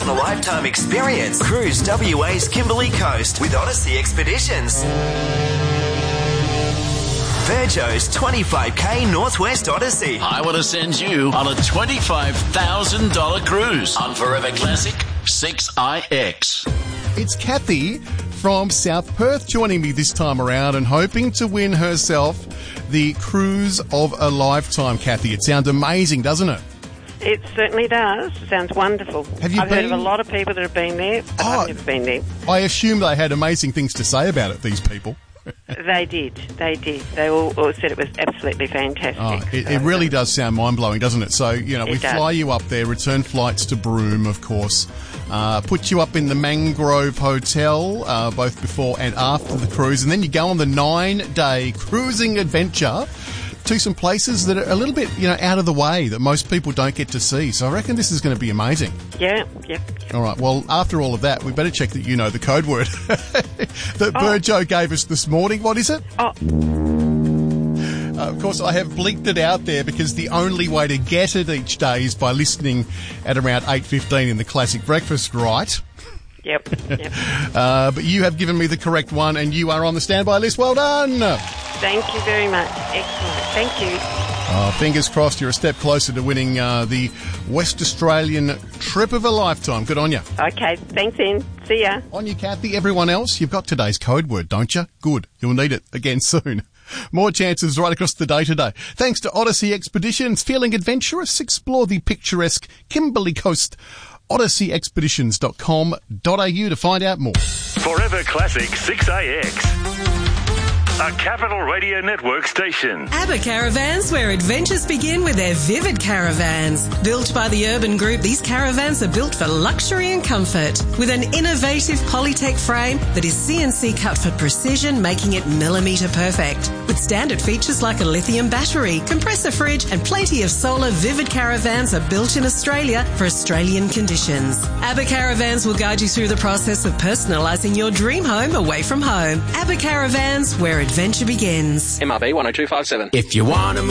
once-in-a lifetime experience. Cruise WA's Kimberley Coast with Odyssey Expeditions. Virgo's 25k Northwest Odyssey. I want to send you on a $25,000 cruise on Forever Classic 6IX. It's Kathy from South Perth joining me this time around and hoping to win herself the cruise of a lifetime. Kathy, it sounds amazing, doesn't it? It certainly does. Sounds wonderful. Have you I've heard of a lot of people that have been there, but I've never been there. I assume they had amazing things to say about it, these people. They did. They all said it was absolutely fantastic. It really does sound mind-blowing, doesn't it? So, we does. fly you up there, return flights to Broome, of course, put you up in the Mangrove Hotel, both before and after the cruise, and then you go on the 9-day cruising adventure to some places that are a little bit, out of the way that most people don't get to see. So I reckon this is going to be amazing. Yeah. All right. Well, after all of that, we better check that you know the code word that Virgo gave us this morning. What is it? Of course, I have bleeped it out there because the only way to get it each day is by listening at around 8:15 in the Classic Breakfast, right? Yep. But you have given me the correct one, and you are on the standby list. Well done. Thank you very much. Excellent. Thank you. Fingers crossed you're a step closer to winning the West Australian trip of a lifetime. Good on you. Okay. Thanks, Ian. See ya. On you, Kathy. Everyone else, you've got today's code word, don't you? Good. You'll need it again soon. More chances right across the day today. Thanks to Odyssey Expeditions. Feeling adventurous? Explore the picturesque Kimberley Coast. OdysseyExpeditions.com.au to find out more. Forever Classic 6AX. A Capital Radio Network station. ABBA Caravans, where adventures begin with their Vivid Caravans. Built by the Urban Group, these caravans are built for luxury and comfort. With an innovative Polytech frame that is CNC cut for precision, making it millimetre perfect. With standard features like a lithium battery, compressor fridge and plenty of solar, Vivid Caravans are built in Australia for Australian conditions. ABBA Caravans will guide you through the process of personalising your dream home away from home. ABBA Caravans, where adventure begins. MRB 10257. If you want to move